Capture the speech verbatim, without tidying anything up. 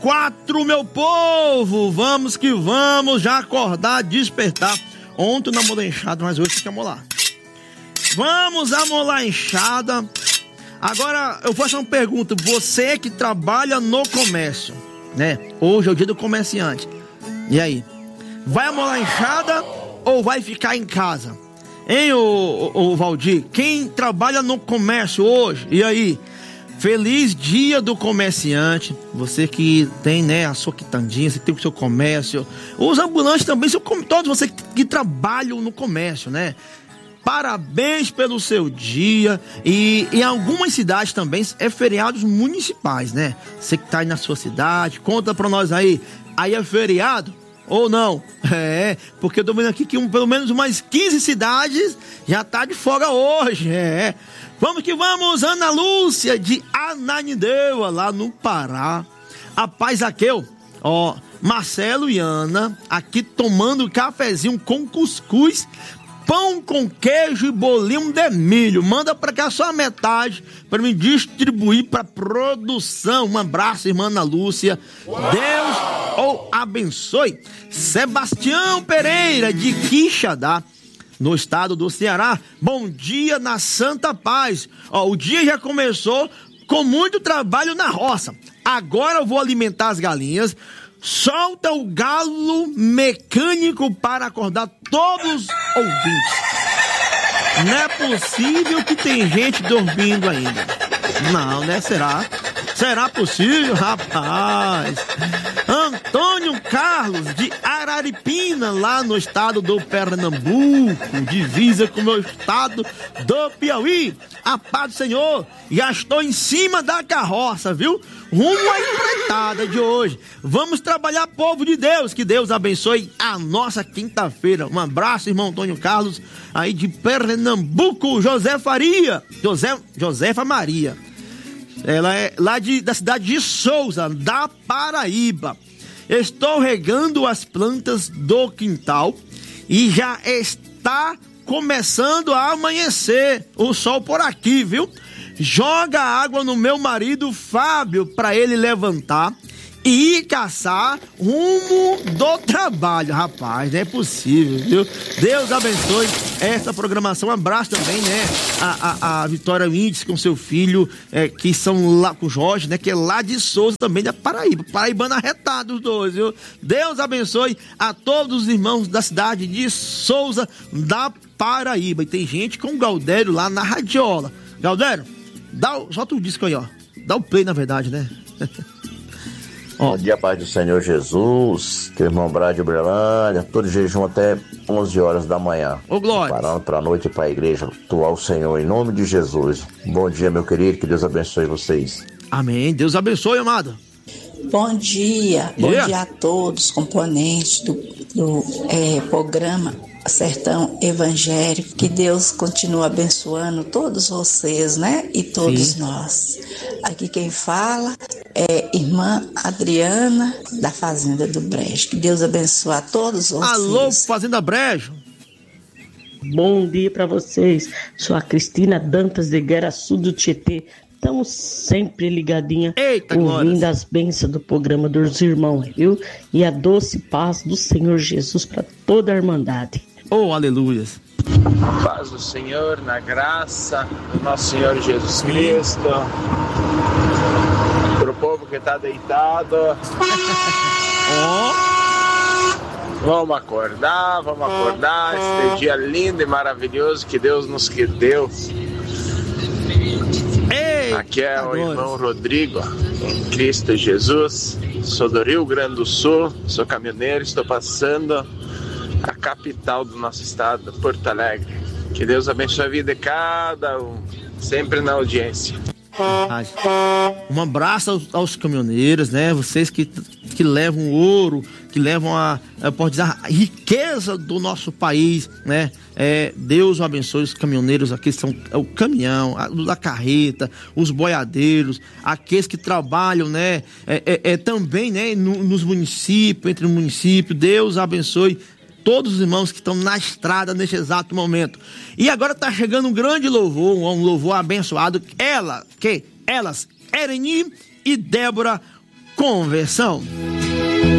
quatro, meu povo, vamos que vamos, já acordar, despertar. Ontem não amolei enxada, mas hoje tem que amolar. Vamos amolar a enxada. Agora eu faço uma pergunta, você que trabalha no comércio, né? Hoje é o dia do comerciante. E aí? Vai amolar a enxada ou vai ficar em casa? Hein, ô, ô, ô Valdir? Quem trabalha no comércio hoje, e aí? Feliz dia do comerciante. Você que tem, né, a sua quitandinha, você tem o seu comércio. Os ambulantes também, todos vocês que, que trabalham no comércio, né? Parabéns pelo seu dia. E em algumas cidades também é feriados municipais, né? Você que tá aí na sua cidade, conta pra nós aí. Aí é feriado ou não? É, porque eu tô vendo aqui que um, pelo menos umas quinze cidades já tá de folga hoje. É. Vamos que vamos, Ana Lúcia de Ananindeua, lá no Pará. A Paz Aqueu, ó, Marcelo e Ana aqui tomando cafezinho com cuscuz, pão com queijo e bolinho de milho. Manda pra cá só a metade pra me distribuir pra produção. Um abraço, irmã Ana Lúcia. Deus o abençoe. Sebastião Pereira de Quixadá, no estado do Ceará. Bom dia na Santa Paz. Ó, o dia já começou com muito trabalho na roça. Agora eu vou alimentar as galinhas. Solta o galo mecânico para acordar todos os ouvintes. Não é possível que tem gente dormindo ainda. Não, né? Será? Será possível, rapaz? Antônio Carlos de Araripina, lá no estado do Pernambuco, divisa com o meu estado do Piauí. A paz do Senhor, já estou em cima da carroça, viu? Rumo à empreitada de hoje. Vamos trabalhar, povo de Deus. Que Deus abençoe a nossa quinta-feira. Um abraço, irmão Antônio Carlos, aí de Pernambuco. José Faria, José, Josefa Maria. Ela é lá de, da cidade de Souza, da Paraíba. Estou regando as plantas do quintal e já está começando a amanhecer o sol por aqui, viu? Joga água no meu marido Fábio para ele levantar e ir caçar rumo do trabalho. Rapaz, não é possível, viu? Deus abençoe essa programação. Um abraço também, né? A, a, a Vitória Índice com seu filho, é, que são lá com o Jorge, né? Que é lá de Souza também, da Paraíba. Paraibana arretado os dois, viu? Deus abençoe a todos os irmãos da cidade de Souza, da Paraíba. E tem gente com o Galdério lá na radiola. Galdério, dá o, solta o disco aí, ó. Dá o play, na verdade, né? Bom dia, Paz do Senhor Jesus, que o irmão Brad de Uberlândia, todo jejum até onze horas da manhã. Ô, glória. Parando pra noite para a igreja, atuar o Senhor, em nome de Jesus. Bom dia, meu querido, que Deus abençoe vocês. Amém, Deus abençoe, amado. Bom dia, bom Yeah. dia a todos, componentes do, do é, programa Sertão Evangélico. Que Deus continue abençoando todos vocês, né? E todos Sim. nós. Aqui quem fala é irmã Adriana, da Fazenda do Brejo. Que Deus abençoe a todos vocês. Alô, Fazenda Brejo. Bom dia para vocês. Sou a Cristina Dantas de Guaraçu do Tietê. Estamos sempre ligadinha, Eita, ouvindo glórias. as bênçãos do programa dos irmãos, viu? E a doce paz do Senhor Jesus para toda a Irmandade. Oh, aleluias. Paz do Senhor, na graça do nosso Senhor Jesus Cristo. Pro povo que tá deitado. Ó, Vamos acordar, vamos acordar. Este dia lindo e maravilhoso que Deus nos que deu. ei. Aqui é o glórias. irmão Rodrigo, em Cristo Jesus. Sou do Rio Grande do Sul, sou caminhoneiro, estou passando a capital do nosso estado, Porto Alegre. Que Deus abençoe a vida de cada um, sempre na audiência. Um abraço aos, aos caminhoneiros, né? Vocês que, que levam o ouro, que levam a, eu posso dizer, a riqueza do nosso país, né? É, Deus abençoe os caminhoneiros aqui, são é o caminhão, a, da carreta, os boiadeiros, aqueles que trabalham, né? É, é, é também, né? No, nos municípios, entre o município. Deus abençoe todos os irmãos que estão na estrada neste exato momento. E agora está chegando um grande louvor, um louvor abençoado. Ela, que? Elas, Ereni e Débora conversão.